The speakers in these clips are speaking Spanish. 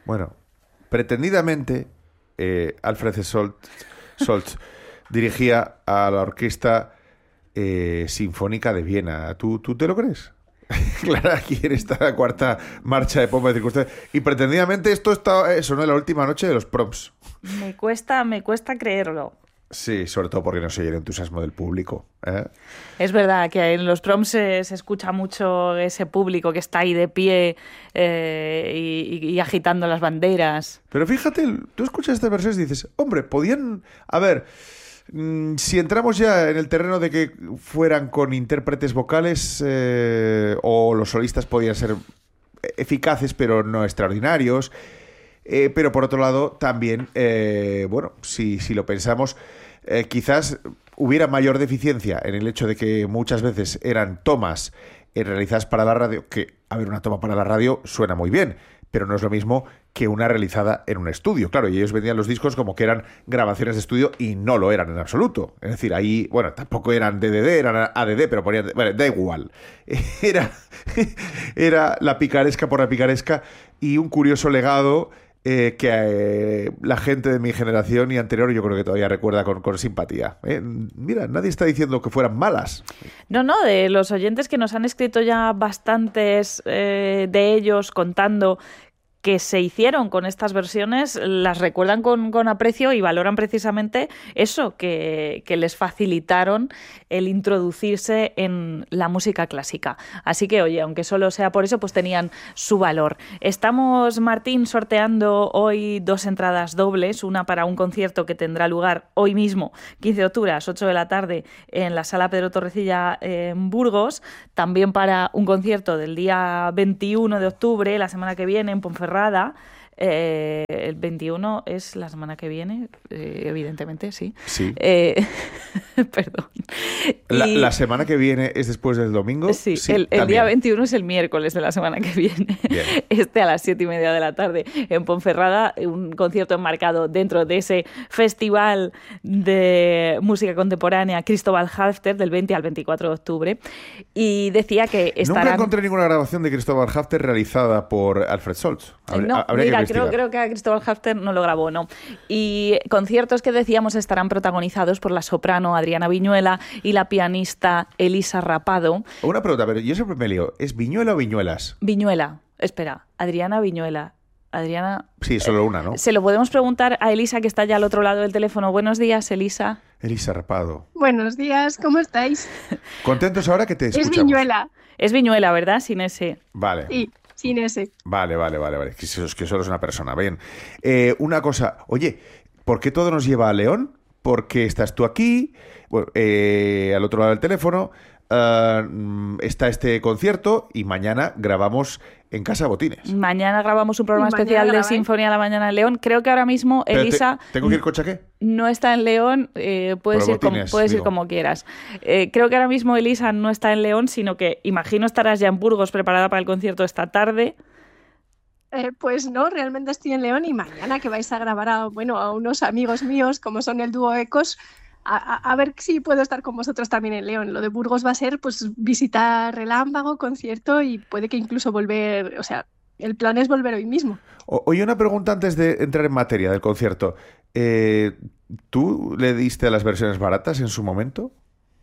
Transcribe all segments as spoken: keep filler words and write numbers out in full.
Bueno, pretendidamente, eh, Alfred Solz, Solz dirigía a la Orquesta eh, Sinfónica de Viena. ¿Tú, ¿Tú te lo crees? Clara, aquí en esta cuarta marcha de pompa de circunstancias. Y pretendidamente esto está, eh, sonó en la última noche de los proms. Me cuesta, me cuesta creerlo. Sí, sobre todo porque no se oye el entusiasmo del público, ¿eh? Es verdad que en los proms se, se escucha mucho ese público que está ahí de pie eh, y, y agitando las banderas. Pero fíjate, tú escuchas estas versiones y dices, hombre, podían... A ver, mmm, si entramos ya en el terreno de que fueran con intérpretes vocales eh, o los solistas podían ser eficaces pero no extraordinarios... Eh, pero por otro lado, también, eh, bueno, si, si lo pensamos, eh, quizás hubiera mayor deficiencia en el hecho de que muchas veces eran tomas eh, realizadas para la radio, que, a ver, una toma para la radio suena muy bien, pero no es lo mismo que una realizada en un estudio. Claro, y ellos vendían los discos como que eran grabaciones de estudio y no lo eran en absoluto. Es decir, ahí, bueno, tampoco eran D D D, eran A D D, pero ponían... Bueno, da igual. Era, era la picaresca por la picaresca y un curioso legado... Eh, que eh, la gente de mi generación y anterior yo creo que todavía recuerda con, con simpatía. ¿eh? Mira, nadie está diciendo que fueran malas. No, no, de los oyentes que nos han escrito ya bastantes eh, de ellos contando que se hicieron con estas versiones, las recuerdan con, con aprecio y valoran precisamente eso, que, que les facilitaron el introducirse en la música clásica. Así que, oye, aunque solo sea por eso, pues tenían su valor. Estamos, Martín, sorteando hoy dos entradas dobles, una para un concierto que tendrá lugar hoy mismo, quince de octubre, a las ocho de la tarde, en la Sala Pedro Torrecilla en Burgos, también para un concierto del día veintiuno de octubre, la semana que viene, en Ponferrada. Eh, el veintiuno es la semana que viene, eh, evidentemente, sí. Sí. Eh, perdón. La, Y, ¿La semana que viene es después del domingo? Sí, sí el, el día veintiuno es el miércoles de la semana que viene. Bien. Este a las siete y media de la tarde en Ponferrada, un concierto enmarcado dentro de ese festival de música contemporánea Cristóbal Halfter del veinte al veinticuatro de octubre. Y decía que estarán... Nunca encontré ninguna grabación de Cristóbal Halfter realizada por Alfred Solz. Habría, no, habría mira, que creo, creo que a Cristóbal Halfter no lo grabó, no. Y conciertos que decíamos estarán protagonizados por la soprano Adriana Viñuela y la pianista Elisa Rapado. Una pregunta, pero yo siempre me lío. ¿Es Viñuela o Viñuelas? Viñuela, espera, Adriana Viñuela. Adriana... Sí, solo una, ¿no? Se lo podemos preguntar a Elisa, que está ya al otro lado del teléfono. Buenos días, Elisa. Elisa Rapado. Buenos días, ¿cómo estáis? Contentos ahora que te escuchamos. Es Viñuela. Es Viñuela, ¿verdad? Sin ese. Vale. Sí, sin ese. Vale, vale, vale, vale. Que, es que solo es una persona. Bien. Eh, una cosa. Oye, ¿por qué todo nos lleva a León? Porque estás tú aquí, bueno, eh, al otro lado del teléfono, uh, está este concierto y mañana grabamos en Casa Botines. Mañana grabamos un programa especial de Sinfonía a la Mañana en León. Creo que ahora mismo, Pero Elisa... Te, ¿Tengo que ir con chaqué? No está en León, eh, puedes, ir como, puedes ir como quieras. Eh, creo que ahora mismo Elisa no está en León, sino que imagino estarás ya en Burgos preparada para el concierto esta tarde. Eh, pues no, realmente estoy en León y mañana que vais a grabar a, bueno, a unos amigos míos como son el dúo Ecos, a, a, a ver si puedo estar con vosotros también en León. Lo de Burgos va a ser pues visitar Relámpago, concierto y puede que incluso volver, o sea, el plan es volver hoy mismo. O, oye, una pregunta antes de entrar en materia del concierto. Eh, ¿Tú le diste a las versiones baratas en su momento?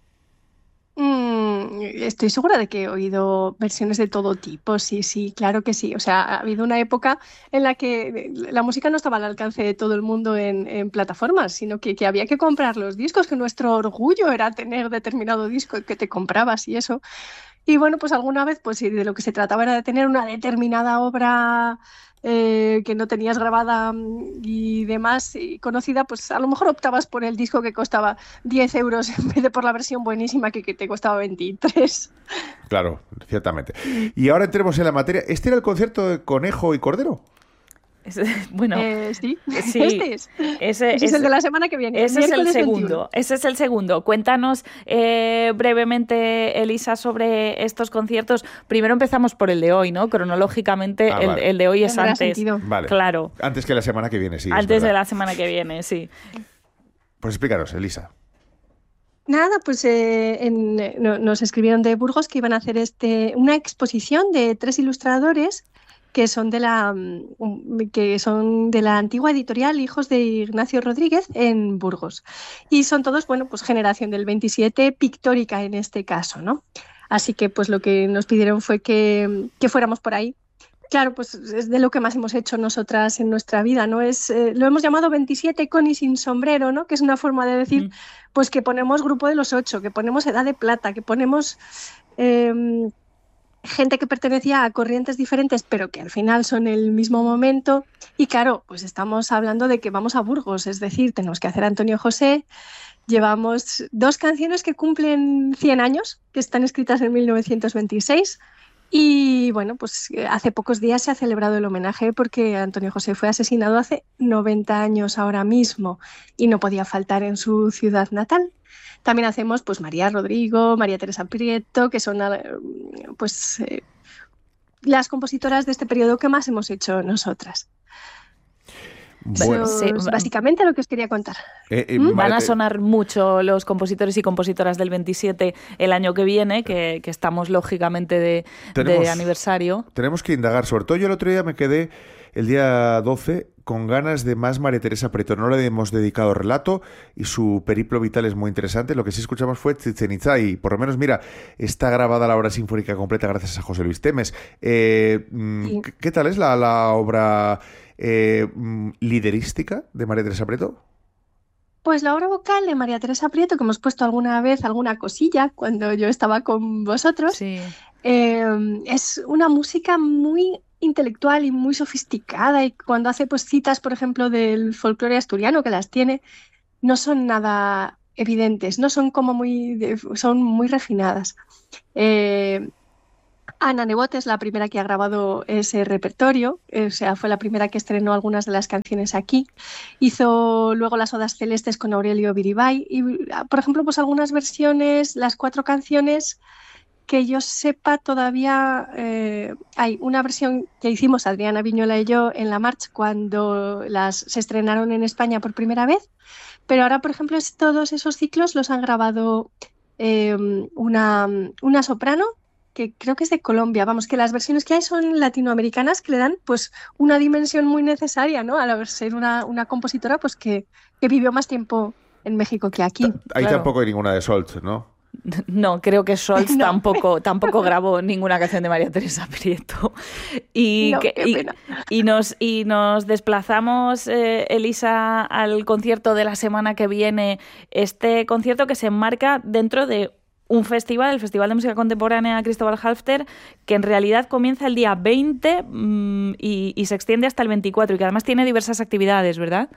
Mm, estoy segura de que he oído versiones de todo tipo, sí, sí, claro que sí. O sea, ha habido una época en la que la música no estaba al alcance de todo el mundo en, en plataformas, sino que, que había que comprar los discos, que nuestro orgullo era tener determinado disco que te comprabas y eso. Y bueno, pues alguna vez, pues de lo que se trataba era de tener una determinada obra eh, que no tenías grabada y demás y conocida, pues a lo mejor optabas por el disco que costaba diez euros en vez de por la versión buenísima que, que te costaba veintitrés. Claro, ciertamente. Y ahora entremos en la materia. ¿Este era el concierto de Conejo y Cordero? Bueno, eh, sí, sí, este es. Ese, ese es el de la semana que viene. Ese es el segundo. veintiuno. Ese es el segundo. Cuéntanos eh, brevemente, Elisa, sobre estos conciertos. Primero empezamos por el de hoy, ¿no? Cronológicamente, ah, el, vale. el de hoy es Tendrá antes. sentido. Vale. Claro. Antes que la semana que viene, sí. Antes de la semana que viene, sí. Pues explícanos, Elisa. Nada, pues eh, en, no, nos escribieron de Burgos que iban a hacer este una exposición de tres ilustradores que son de la mm, que son de la antigua editorial Hijos de Ignacio Rodríguez en Burgos. Y son todos, bueno, pues generación del veintisiete, pictórica en este caso, ¿no? Así que pues lo que nos pidieron fue que, que fuéramos por ahí. Claro, pues es de lo que más hemos hecho nosotras en nuestra vida, ¿no? Es, eh, lo hemos llamado veintisiete con y sin sombrero, ¿no? Que es una forma de decir, mm. pues que ponemos grupo de los ocho, que ponemos edad de plata, que ponemos eh, gente que pertenecía a corrientes diferentes, pero que al final son el mismo momento. Y claro, pues estamos hablando de que vamos a Burgos, es decir, tenemos que hacer Antonio José. Llevamos dos canciones que cumplen cien años, que están escritas en mil novecientos veintiséis. Y bueno, pues hace pocos días se ha celebrado el homenaje porque Antonio José fue asesinado hace noventa años ahora mismo y no podía faltar en su ciudad natal. También hacemos pues María Rodrigo, María Teresa Prieto, que son pues eh, las compositoras de este periodo que más hemos hecho nosotras. Bueno, Eso sí, es básicamente lo que os quería contar. Eh, eh, ¿Mm? Van a sonar mucho los compositores y compositoras del veintisiete el año que viene, que, que estamos lógicamente de, tenemos, de aniversario. Tenemos que indagar, sobre todo yo el otro día me quedé el día doce con ganas de más María Teresa Prieto. No le hemos dedicado relato y su periplo vital es muy interesante. Lo que sí escuchamos fue Chichén Itzá y por lo menos, mira, está grabada la obra sinfónica completa gracias a José Luis Temes. Eh, sí. ¿Qué tal es la, la obra eh, liderística de María Teresa Prieto? Pues la obra vocal de María Teresa Prieto, que hemos puesto alguna vez alguna cosilla cuando yo estaba con vosotros, sí. eh, es una música muy intelectual y muy sofisticada, y cuando hace pues citas, por ejemplo, del folclore asturiano, que las tiene, no son nada evidentes, no son como muy, son muy refinadas. Eh, Ana Nebot es la primera que ha grabado ese repertorio, o sea, fue la primera que estrenó algunas de las canciones aquí. Hizo luego las Odas Celestes con Aurelio Biribay y, por ejemplo, pues algunas versiones, las cuatro canciones, que yo sepa todavía eh, hay una versión que hicimos Adriana Viñola y yo en la March cuando las se estrenaron en España por primera vez, pero ahora, por ejemplo, es, todos esos ciclos los han grabado eh, una, una soprano que creo que es de Colombia. Vamos, que las versiones que hay son latinoamericanas, que le dan pues una dimensión muy necesaria, ¿no? Al ser una, una compositora pues que, que vivió más tiempo en México que aquí. Ahí claro. Tampoco hay ninguna de Solz, ¿no? No, creo que Scholz no. tampoco, tampoco grabó ninguna canción de María Teresa Prieto. Y, no, que, y, y, nos, y nos desplazamos, eh, Elisa, al concierto de la semana que viene. Este concierto que se enmarca dentro de un festival, el Festival de Música Contemporánea Cristóbal Halffter, que en realidad comienza el día veinte mmm, y, y se extiende hasta el veinticuatro y que además tiene diversas actividades, ¿verdad?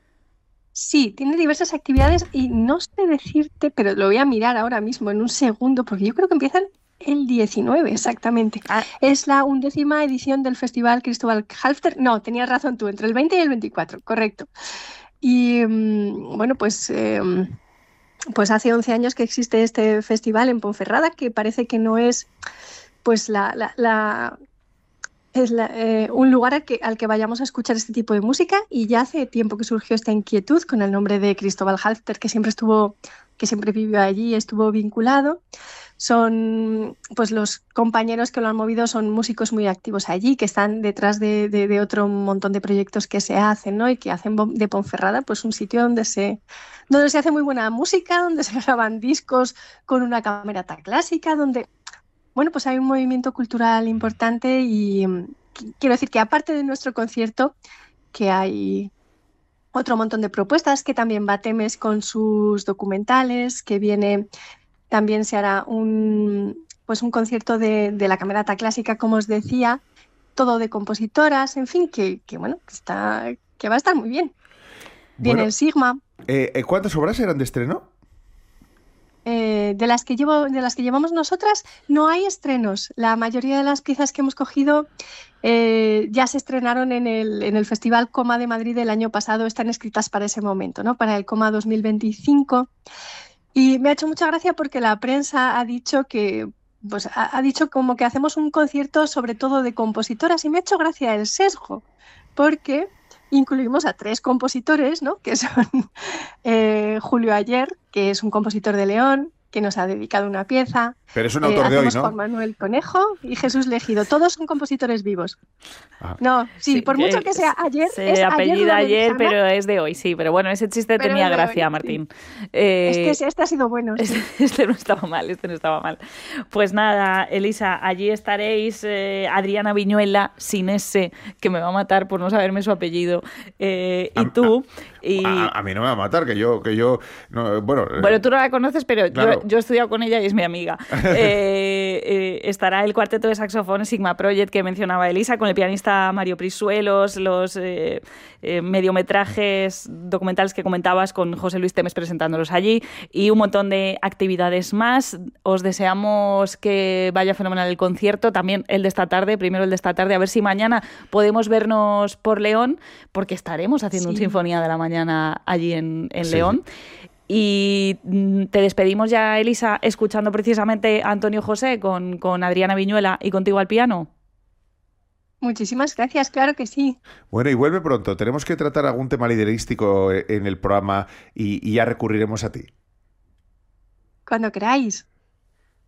Sí, tiene diversas actividades y no sé decirte, pero lo voy a mirar ahora mismo en un segundo, porque yo creo que empiezan el diecinueve exactamente. Ah. Es la undécima edición del Festival Cristóbal Halffter. No, tenías razón tú, entre el veinte y el veinticuatro, correcto. Y um, bueno, pues, eh, pues hace once años que existe este festival en Ponferrada, que parece que no es pues la... la, la es la, eh, un lugar al que, al que vayamos a escuchar este tipo de música, y ya hace tiempo que surgió esta inquietud con el nombre de Cristóbal Halffter, que siempre estuvo, que siempre vivió allí, estuvo vinculado. Son, pues los compañeros que lo han movido son músicos muy activos allí, que están detrás de, de, de otro montón de proyectos que se hacen, ¿no? Y que hacen de Ponferrada pues un sitio donde se, donde se hace muy buena música, donde se graban discos con una camerata clásica, donde... Bueno, pues hay un movimiento cultural importante y quiero decir que aparte de nuestro concierto, que hay otro montón de propuestas, que también va Temes con sus documentales, que viene, también se hará un, pues un concierto de, de la camerata clásica, como os decía, todo de compositoras, en fin, que, que bueno, que, está, que va a estar muy bien. Viene bueno, el Sigma. Eh, ¿Cuántas obras eran de estreno? Eh, de las que llevo, de las que llevamos nosotras, no hay estrenos. La mayoría de las piezas que hemos cogido eh, ya se estrenaron en el, en el Festival Coma de Madrid del año pasado, están escritas para ese momento, ¿no? Para el Coma dos mil veinticinco. Y me ha hecho mucha gracia porque la prensa ha dicho que, pues, ha, ha dicho como que hacemos un concierto sobre todo de compositoras, y me ha hecho gracia el sesgo, porque incluimos a tres compositores, ¿no? Que son eh, Julio Ayer, que es un compositor de León, que nos ha dedicado una pieza. Pero es un autor eh, de hoy, hacemos ¿no? Juan Manuel Conejo y Jesús Legido. Todos son compositores vivos. Ah. No, sí, Sí, por que mucho que sea ayer, se es apellida ayer, ayer, pero es de hoy, sí. Pero bueno, ese chiste Pero tenía es de gracia, hoy, Martín. sí. Eh, Este, este ha sido bueno. Sí. Este, este no estaba mal, este no estaba mal. Pues nada, Elisa, allí estaréis. eh, Adriana Viñuela, sin ese, que me va a matar por no saberme su apellido, eh, y A- tú. Y... A, a mí no me va a matar, que yo... Que yo no, bueno, eh, Bueno, tú no la conoces, pero claro. yo, yo he estudiado con ella y es mi amiga. Eh, eh, estará el cuarteto de saxofón Sigma Project que mencionaba Elisa, con el pianista Mario Prisuelos, los eh, eh, mediometrajes documentales que comentabas con José Luis Temes presentándolos allí y un montón de actividades más. Os deseamos que vaya fenomenal el concierto, también el de esta tarde, primero el de esta tarde, a ver si mañana podemos vernos por León, porque estaremos haciendo Sí. un Sinfonía de la Mañana allí en, en Sí, León. Y mm, te despedimos ya, Elisa, escuchando precisamente a Antonio José con, con Adriana Viñuela y contigo al piano. Muchísimas gracias, claro que sí. Bueno, y vuelve pronto. Tenemos que tratar algún tema liderístico en el programa y, y ya recurriremos a ti. Cuando queráis.